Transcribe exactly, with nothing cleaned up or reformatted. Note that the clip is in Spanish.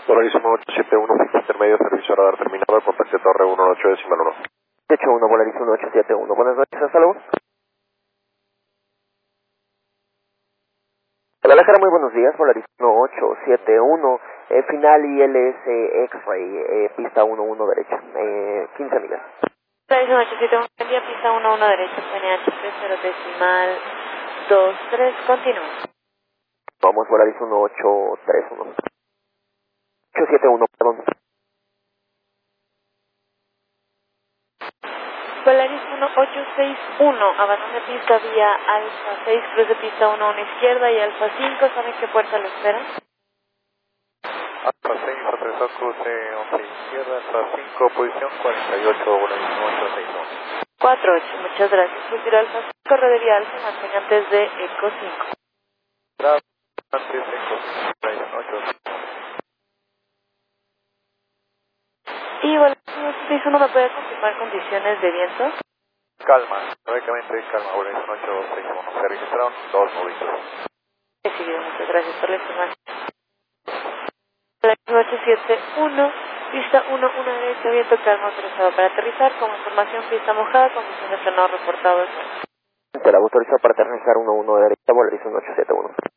Volarísimo ocho siete uno, pista intermedio, servicio radar terminado, contacto torre uno ocho decimal uno. ocho uno, Volarísimo ocho siete uno, buenas noches, hasta luego. Guadalajara, muy buenos días, Volarísimo ocho siete uno, eh, final I L S X-Ray, eh, pista uno uno derecha, eh, quince millas. Volarísimo ocho siete uno, envía pista uno uno derecha, P N H tres cero decimal dos tres, continúa. Vamos, Volarísimo ocho tres uno. ocho siete uno, perdón. Polaris uno ocho seis uno, abandon de pista vía Alfa seis, cruce pista uno uno izquierda y Alfa cinco, ¿saben qué puerta lo espera? Alfa seis, aterrizó cruce once izquierda, Alfa cinco, posición cuarenta y ocho, Volarísimo ocho seis uno. cuatro ocho, muchas gracias. Retiro Alfa cinco, red de vía Alfa, mantenga antes de Eco cinco. Gracias, antes de Eco Volarísimo ocho. Y Volarísimo ocho seis uno, ¿me puede confirmar condiciones de viento? Calma, teóricamente calma, Volarísimo ocho seis uno, se registraron dos movidos. Recibido, muchas gracias por la información. Volarísimo ocho siete uno, pista uno uno derecha, viento calma autorizado para aterrizar, como información pista mojada, condiciones de no reportado. Será autorizado para aterrizar uno uno derecha, Volarísimo ocho siete uno.